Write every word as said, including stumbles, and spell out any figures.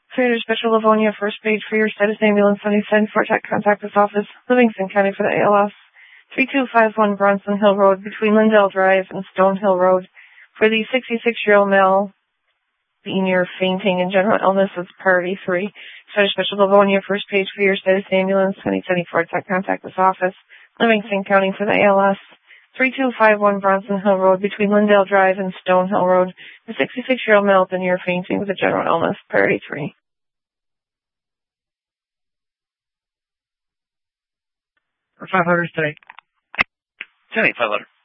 Trader Special Livonia, first page for your status ambulance, seventy-seven for tech, contact this office, Livingston County for the A L S, three two five one Bronson Hill Road between Lindell Drive and Stonehill Road. For the sixty-six-year-old male, senior fainting and general illness, is priority three. Trader Special Livonia, first page for your status ambulance, seventy-seven for tech, contact this office, Livingston County for the A L S, three two five one Bronson Hill Road between Lindell Drive and Stonehill Road. The sixty-six-year-old male with a near fainting with a general illness, priority three. For five hundred today. ten eight five hundred.